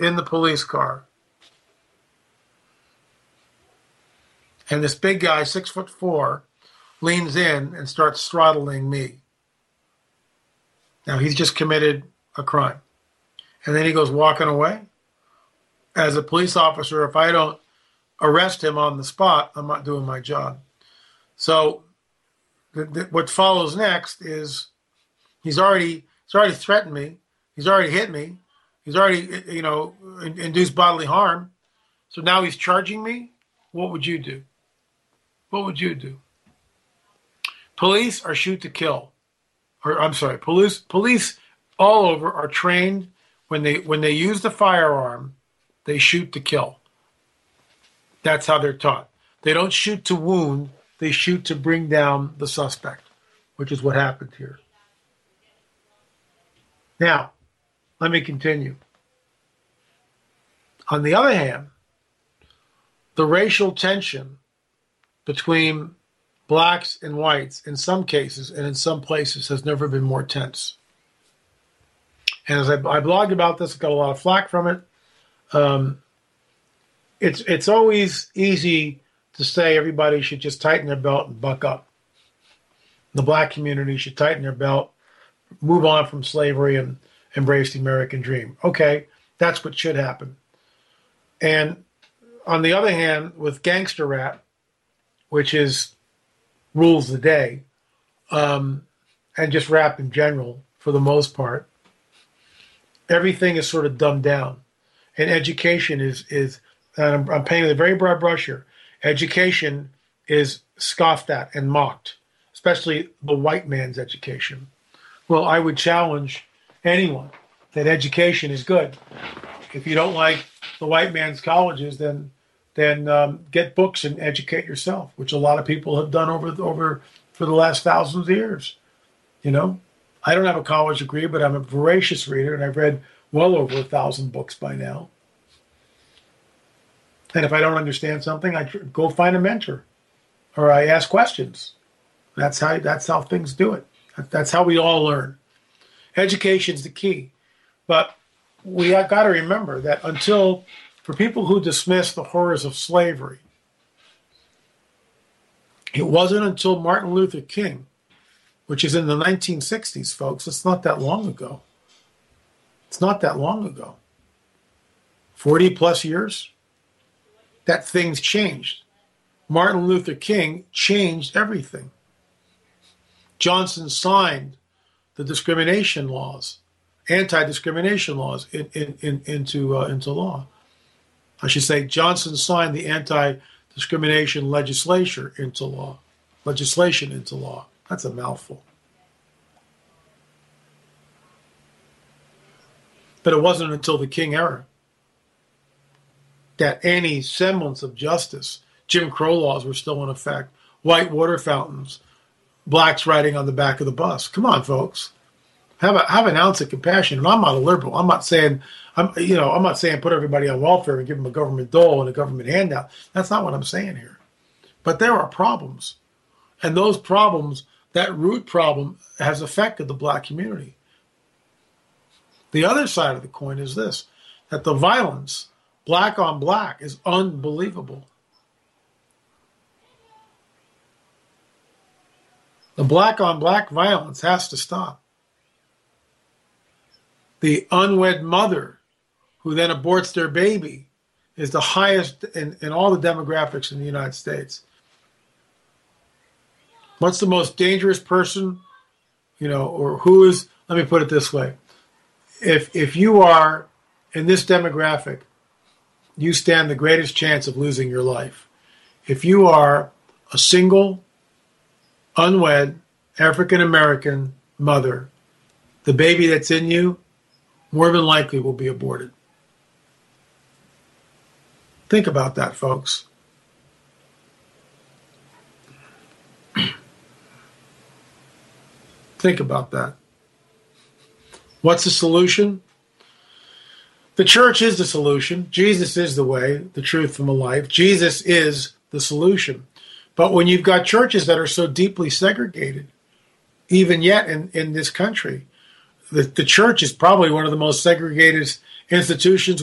in the police car. And this big guy, 6'4", leans in and starts throttling me. Now, he's just committed a crime. And then he goes walking away. As a police officer, if I don't arrest him on the spot, I'm not doing my job. So what follows next is he's already threatened me. He's already hit me. He's already, induced bodily harm. So now he's charging me. What would you do? What would you do? Police are shoot to kill. Police all over are trained when they use the firearm, they shoot to kill. That's how they're taught. They don't shoot to wound, they shoot to bring down the suspect, which is what happened here. Now, let me continue. On the other hand, the racial tension between blacks and whites in some cases and in some places has never been more tense. And as I blogged about this, I got a lot of flack from it. It's always easy to say everybody should just tighten their belt and buck up. The black community should tighten their belt, move on from slavery, and embrace the American dream. Okay, that's what should happen. And on the other hand, with gangster rap, which rules the day, and just rap in general, for the most part, everything is sort of dumbed down. And education is and I'm painting with a very broad brush here, education is scoffed at and mocked, especially the white man's education. Well, I would challenge anyone that education is good. If you don't like the white man's colleges, then get books and educate yourself, which a lot of people have done over for the last thousands of years. I don't have a college degree, but I'm a voracious reader, and I've read well over 1,000 books by now. And if I don't understand something, I go find a mentor, or I ask questions. That's how things do it. That's how we all learn. Education's the key, but we have got to remember that for people who dismiss the horrors of slavery, it wasn't until Martin Luther King, which is in the 1960s, folks. It's not that long ago. 40 plus years, that things changed. Martin Luther King changed everything. Johnson signed the discrimination laws, anti-discrimination laws into law. I should say Johnson signed the anti-discrimination legislation into law. That's a mouthful. But it wasn't until the King era that any semblance of justice, Jim Crow laws were still in effect, white water fountains, blacks riding on the back of the bus. Come on, folks. Have an ounce of compassion. And I'm not a liberal. I'm not saying put everybody on welfare and give them a government dole and a government handout. That's not what I'm saying here. But there are problems. And those problems, that root problem, has affected the black community. The other side of the coin is this, that the violence, black on black, is unbelievable. The black on black violence has to stop. The unwed mother who then aborts their baby is the highest in all the demographics in the United States. What's the most dangerous person, or who is, let me put it this way. If you are in this demographic, you stand the greatest chance of losing your life. If you are a single, unwed, African-American mother, the baby that's in you more than likely will be aborted. Think about that, folks. Think about that. What's the solution? The church is the solution. Jesus is the way, the truth, and the life. Jesus is the solution. But when you've got churches that are so deeply segregated, even yet in this country, the church is probably one of the most segregated institutions